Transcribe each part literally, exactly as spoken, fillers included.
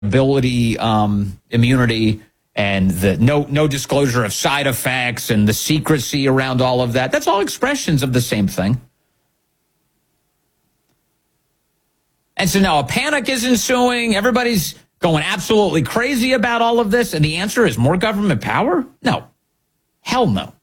ability, um, immunity, and the no no disclosure of side effects and the secrecy around all of that. That's all expressions of the same thing. And so now a panic is ensuing. Everybody's going absolutely crazy about all of this. And the answer is more government power? No. Hell no.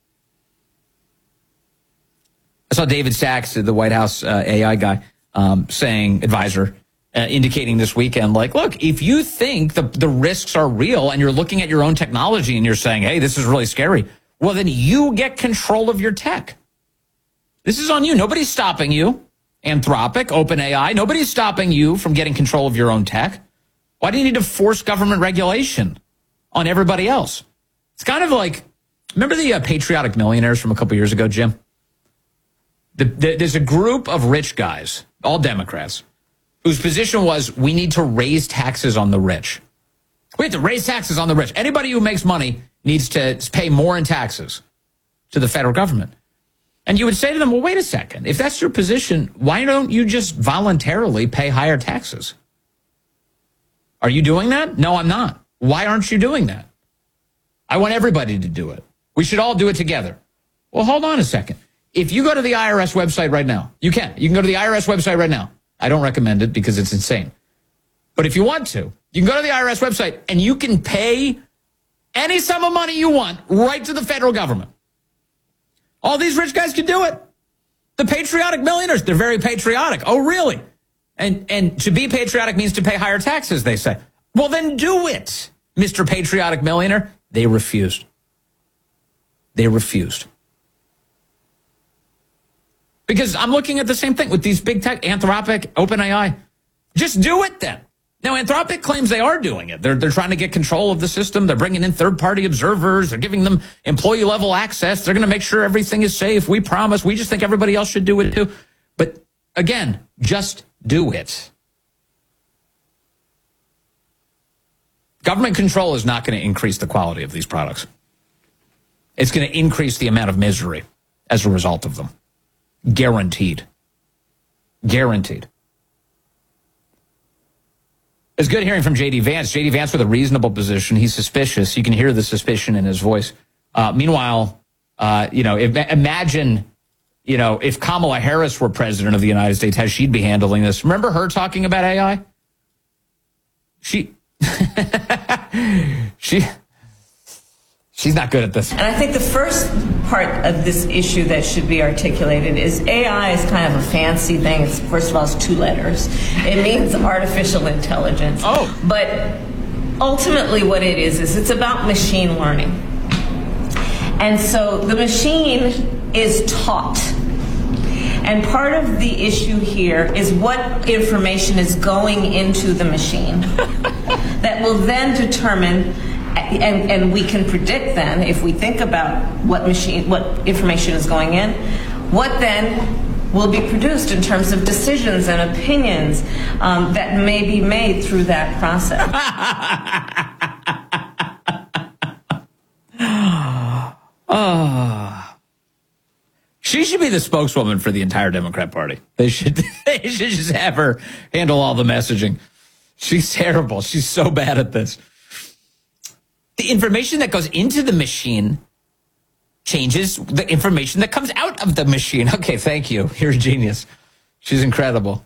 I saw David Sachs, the White House uh, A I guy, um, saying, advisor, uh, indicating this weekend, like, look, if you think the, the risks are real and you're looking at your own technology and you're saying, hey, this is really scary, well, then you get control of your tech. This is on you. Nobody's stopping you. Anthropic, OpenAI, nobody's stopping you from getting control of your own tech. Why do you need to force government regulation on everybody else? It's kind of like, remember the uh, patriotic millionaires from a couple years ago, Jim? The, the, there's a group of rich guys, all Democrats, whose position was we need to raise taxes on the rich. We have to raise taxes on the rich. Anybody who makes money needs to pay more in taxes to the federal government. And you would say to them, well, wait a second. If that's your position, why don't you just voluntarily pay higher taxes? Are you doing that? No, I'm not. Why aren't you doing that? I want everybody to do it. We should all do it together. Well, hold on a second. If you go to the I R S website right now, you can. You can go to the I R S website right now. I don't recommend it because it's insane. But if you want to, you can go to the I R S website and you can pay any sum of money you want right to the federal government. All these rich guys can do it. The patriotic millionaires, they're very patriotic. Oh, really? And and to be patriotic means to pay higher taxes, they say. Well, then do it, Mister Patriotic Millionaire. They refused. They refused. Because I'm looking at the same thing with these big tech, Anthropic, OpenAI. Just do it then. Now, Anthropic claims they are doing it. They're, they're trying to get control of the system. They're bringing in third-party observers. They're giving them employee-level access. They're going to make sure everything is safe. We promise. We just think everybody else should do it too. But again, just do it. Government control is not going to increase the quality of these products. It's going to increase the amount of misery as a result of them. Guaranteed. Guaranteed. It's good hearing from J D. Vance. J D. Vance with a reasonable position. He's suspicious. You can hear the suspicion in his voice. Uh, meanwhile, uh, you know, if, imagine, you know, if Kamala Harris were president of the United States, how she'd be handling this. Remember her talking about A I? She, she, she's not good at this. And I think the first part of this issue that should be articulated is A I is kind of a fancy thing. It's, first of all, it's two letters. It means artificial intelligence. Oh. But ultimately what it is, is it's about machine learning. And so the machine is taught. And part of the issue here is what information is going into the machine that will then determine. And, and we can predict then, if we think about what machine, what information is going in, what then will be produced in terms of decisions and opinions um, that may be made through that process. Oh. She should be the spokeswoman for the entire Democrat Party. They should, they should just have her handle all the messaging. She's terrible. She's so bad at this. The information that goes into the machine changes the information that comes out of the machine. Okay, thank you. You're a genius. She's incredible.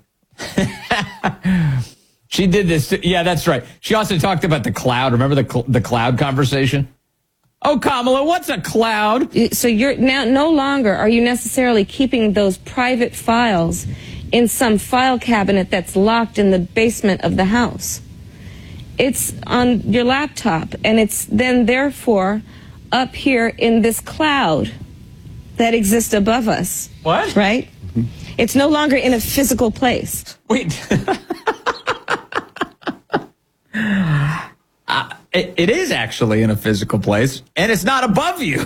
She did this. Yeah, that's right. She also talked about the cloud. Remember the cl- the cloud conversation? Oh, Kamala, what's a cloud? So you're now no longer are you necessarily keeping those private files in some file cabinet that's locked in the basement of the house. It's on your laptop, and it's then therefore up here in this cloud that exists above us. What? Right? Mm-hmm. It's no longer in a physical place. Wait. uh, it, it is actually in a physical place, and it's not above you.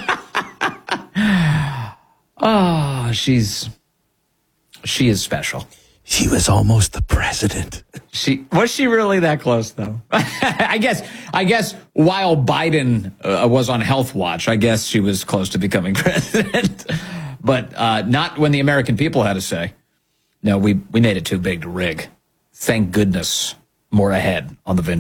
Oh, she's she is special. She was almost the president. She was she really that close, though? I guess. I guess while Biden uh, was on Health Watch, I guess she was close to becoming president, but uh, not when the American people had a say. No, we we made it too big to rig. Thank goodness. More ahead on the Vince